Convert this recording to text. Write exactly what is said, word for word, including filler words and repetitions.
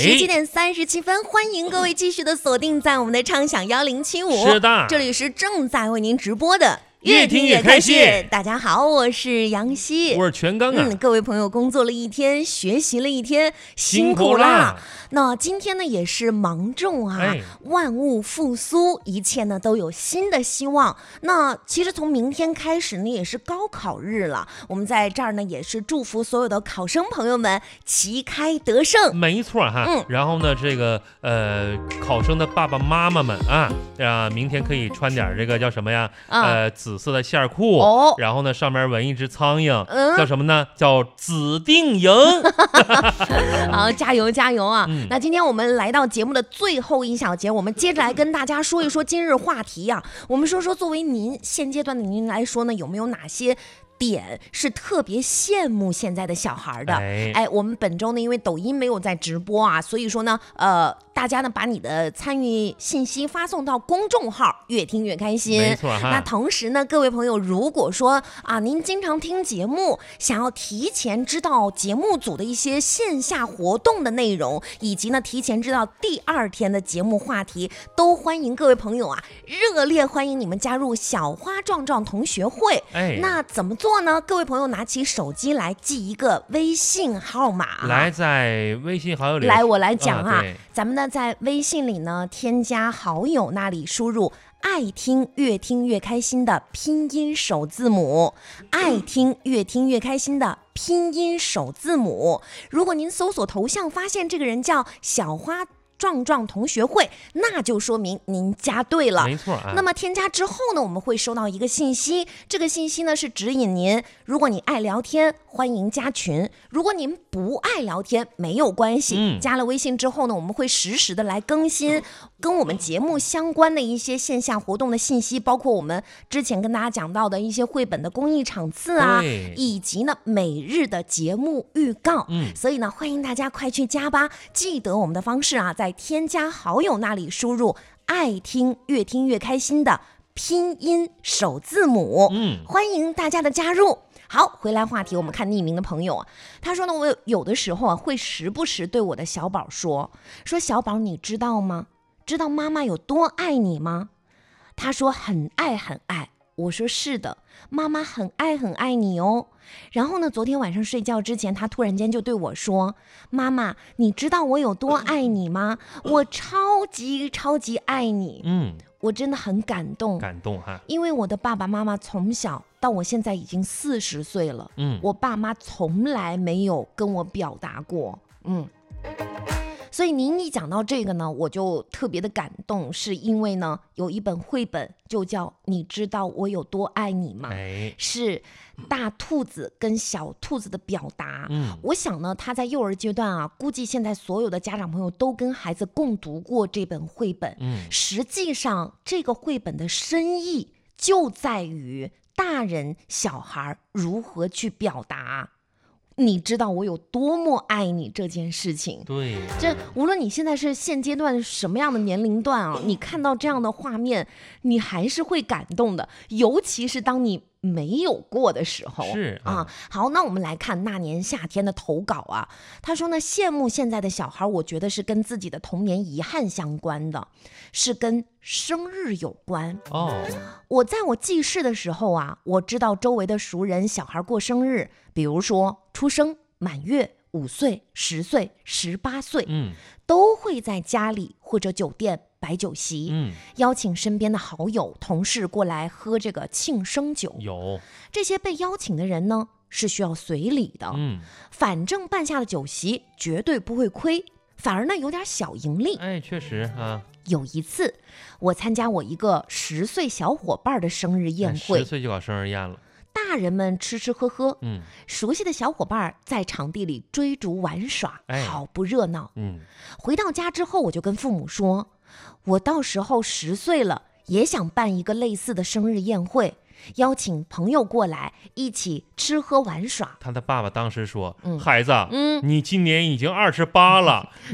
十七点三十七分，欢迎各位继续的锁定在我们的畅享幺零七五。 是的， 这里是正在为您直播的。 越听越开心。 大家好，我是杨希， 我是全刚啊。 嗯，各位朋友，工作了一天，学习了一天，辛苦啦。那今天呢，也是芒种啊，哎、万物复苏，一切呢都有新的希望。那其实从明天开始呢，也是高考日了。我们在这儿呢，也是祝福所有的考生朋友们旗开得胜。 没错哈，嗯。然后呢，这个呃，考生的爸爸妈妈们啊，啊，明天可以穿点这个叫什么呀？嗯、呃，紫。紫色的线裤、哦，然后呢，上面纹一只苍蝇，嗯、叫什么呢？叫紫定营。 好，加油加油啊！嗯、那今天我们来到节目的最后一小节，我们接着来跟大家说一说今日话题啊。我们说说，作为您现阶段的您来说呢，有没有哪些点是特别羡慕现在的小孩的？哎, 哎，我们本周呢，因为抖音没有在直播啊，所以说呢，呃。大家呢把你的参与信息发送到公众号，越听越开心。 没错哈。 那同时呢，各位朋友，如果说啊，您经常听节目，想要提前知道节目组的一些线下活动的内容，以及呢提前知道第二天的节目话题，都欢迎各位朋友啊，热烈欢迎你们加入小花壮壮同学会。哎，那怎么做呢？各位朋友拿起手机来记一个微信号码， 来在微信好友里， 来我来讲啊， 啊咱们呢。在微信里呢，添加好友那里输入爱听越听越开心的拼音首字母，爱听越听越开心的拼音首字母。如果您搜索头像发现这个人叫小花壮壮同学会，那就说明您加对了。 没错啊。 那么添加之后呢，我们会收到一个信息，这个信息呢是指引您，如果你爱聊天，欢迎加群；如果您不爱聊天，没有关系。嗯、加了微信之后呢，我们会实时的来更新跟我们节目相关的一些线下活动的信息，包括我们之前跟大家讲到的一些绘本的公益场次啊，以及呢每日的节目预告。嗯，所以呢，欢迎大家快去加吧。记得我们的方式啊，在添加好友那里输入爱听越听越开心的拼音首字母。嗯，欢迎大家的加入。好，回来话题，我们看匿名的朋友啊，他说呢，我有的时候啊会时不时对我的小宝说说小宝，你知道吗？知道妈妈有多爱你吗？他说很爱很爱。我说是的，妈妈很爱很爱你哦。然后呢，昨天晚上睡觉之前，他突然间就对我说，妈妈，你知道我有多爱你吗？我超级超级爱你。嗯，我真的很感动， 感动哈， 因为我的爸爸妈妈从小到我现在已经四十岁了，嗯，我爸妈从来没有跟我表达过，嗯。所以您一讲到这个呢，我就特别的感动，是因为呢，有一本绘本就叫《你知道我有多爱你吗》，哎、是大兔子跟小兔子的表达。嗯，我想呢，他在幼儿阶段啊，估计现在所有的家长朋友都跟孩子共读过这本绘本。嗯，实际上这个绘本的深意就在于大人小孩如何去表达。你知道我有多么爱你这件事情。 对， 这无论你现在是现阶段什么样的年龄段啊，你看到这样的画面，你还是会感动的，尤其是当你没有过的时候。 是 啊, 啊，好，那我们来看那年夏天的投稿啊。他说呢，羡慕现在的小孩，我觉得是跟自己的童年遗憾相关的，是跟生日有关。哦，我在我记事的时候啊，我知道周围的熟人小孩过生日，比如说出生、满月、五岁、十岁、十八岁，嗯，都会在家里或者酒店摆酒席，嗯，邀请身边的好友、同事过来喝这个庆生酒。 有这些被邀请的人呢，是需要随礼的，嗯，反正办下的酒席绝对不会亏，反而呢有点小盈利。 哎，确实啊。 有一次，我参加我一个十岁小伙伴的生日宴会， 十岁就搞生日宴了。 大人们吃吃喝喝，嗯，熟悉的小伙伴在场地里追逐玩耍，哎，好不热闹。嗯，回到家之后，我就跟父母说，我到时候十岁了，也想办一个类似的生日宴会，邀请朋友过来一起吃喝玩耍。 他的爸爸当时说，嗯、孩子，嗯，你今年已经二十八了。